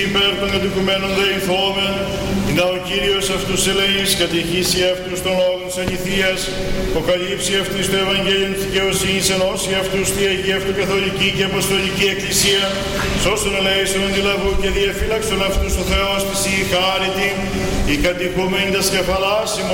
Υπέρ των κατοικουμένων δεηθόμεν, να ο Κύριος αυτούς ελεείς, κατηχήσει αυτούς των όδων της αληθείας, αποκαλύψει αυτούς το Ευαγγέλιο της δικαιοσύνης, ενώσει αυτούς τη Αγία Αυτοκαθολική και Αποστολική Εκκλησία, σώσον ελέησον αντιλαβού και διαφύλαξον αυτούς ο Θεός της η χάριτη, οι κατοικούμενοι τας κεφαλάς